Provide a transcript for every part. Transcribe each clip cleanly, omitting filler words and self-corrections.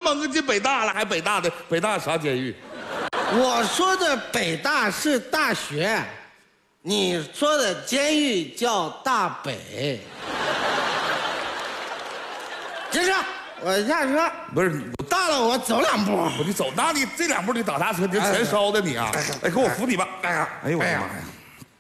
蒙进北大了，还北大啥监狱？ 我说的北大是大学，你说的监狱叫大北。停车，我下车。 不是， 到了我走2步。 你走，那你这2步你打啥车？你这全烧的你啊！哎，给我扶你吧！哎呀，哎呦我的妈呀！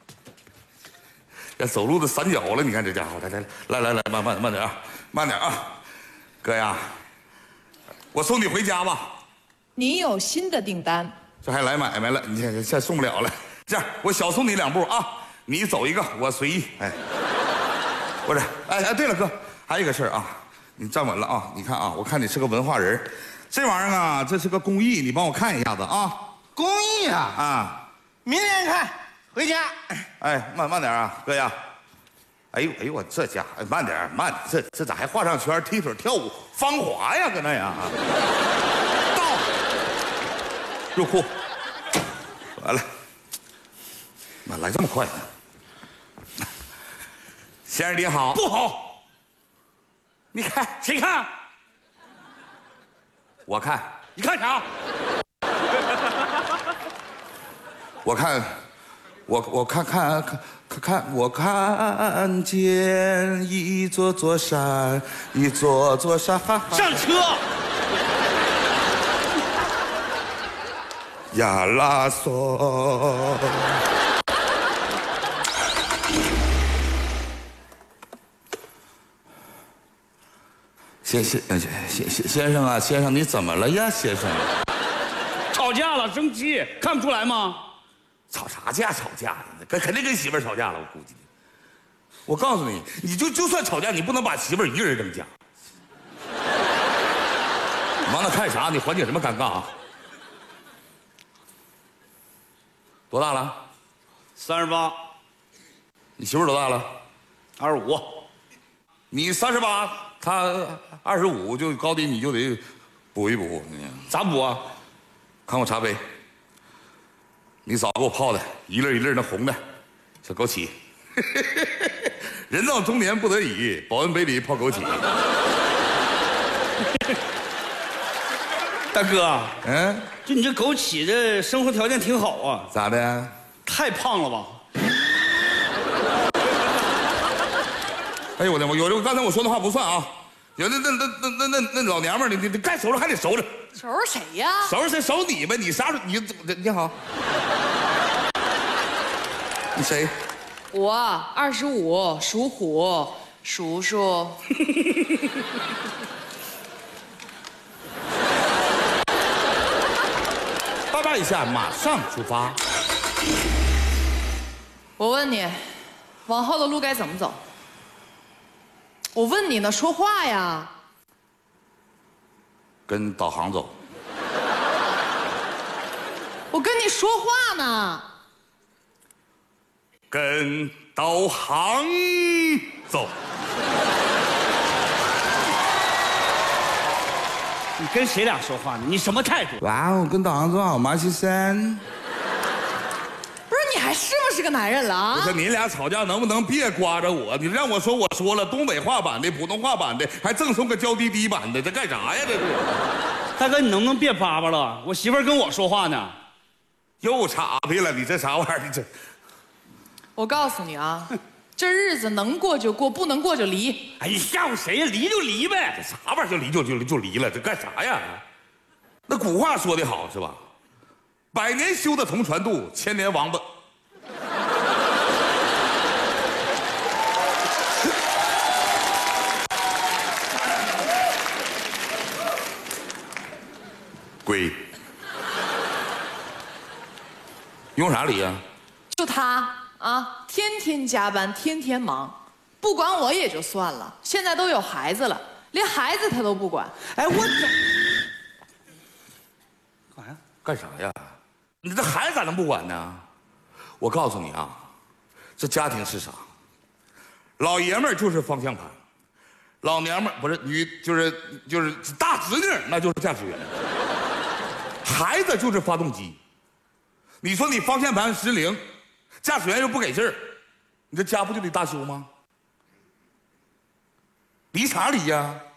这走路都散脚了，你看这家伙，来，慢点啊，慢点啊，哥呀，我送你回家吧。 你有新的订单？ 这还来买卖了？你看现在送不了了。这样，我小送你2步啊，你走一个，我随意。哎，不是，哎，对了，哥，还有一个事儿啊，你站稳了啊！你看啊，我看你是个文化人，这玩意儿啊，这是个工艺，你帮我看一下子啊。 公益啊啊， 明天看，回家。 哎，慢点啊，哥呀！哎呦，我这家伙慢点，这咋还画上圈、踢腿、跳舞、芳华呀？搁那呀？到，入库，完了，妈来这么快呢？先生你好， 不好， 你看谁看？ 我看， 你看啥？ 我看，我看见一座山，一座山。 上车！ 呀啦嗦。先生啊，先生你怎么了呀，先生？ 吵架了，生气，看不出来吗？ 吵啥架？吵架呢？肯定跟媳妇儿吵架了，我估计。我告诉你，你就算吵架，你不能把媳妇儿一个人扔家。你往那看啥？你缓解什么尴尬啊？多大了 38， 你媳妇儿多大了 25， 你38，她25，就高低你就得补一补。 咋补啊？ 看我茶杯，你早给我泡的，一粒一粒那红的，小枸杞。人到中年不得已，保温杯里泡枸杞。 大哥， 嗯， 就你这枸杞，这生活条件挺好啊。 咋的？ 太胖了吧？ 哎呦我的妈！有刚才我说的话不算啊。有那老娘们儿，你该收拾还得收拾。 收拾谁呀？ 收拾谁？收你呗！你啥时候？你好，你谁？ 我25，属虎，叔叔。 88一下，马上出发。 我问你，往后的路该怎么走？我问你呢，说话呀！ 跟导航走。 我跟你说话呢。 跟导航走。 你跟谁俩说话呢？你什么态度？ 哇哦，跟导航走好吗，先生？ 不是你还是不是个男人了啊？ 不是你俩吵架能不能别刮着我？你让我说，我说了，东北话版的、普通话版的，还赠送个娇滴滴版的，这干啥呀？这是。 大哥，你能不能别叭叭了？我媳妇儿跟我说话呢。 又岔劈了，你这啥玩意儿？你这。 我告诉你啊，这日子能过就过，不能过就离。 哎，你吓唬谁呀？离就离呗。 这啥玩意儿？就离就离了，这干啥呀？那古话说得好是吧？100年修得同船渡，千年王八。归。用啥理呀？ 就他啊，天天加班，天天忙，不管我也就算了，现在都有孩子了，连孩子他都不管。 哎，我干啥呀？干啥呀？你这孩子咋能不管呢？我告诉你啊，这家庭是啥？老爷们儿就是方向盘，老娘们儿不是就是大侄女，那就是驾驶员，孩子就是发动机。你说你方向盘失灵，驾驶员又不给劲儿，你这家不就得大修吗？离啥离呀？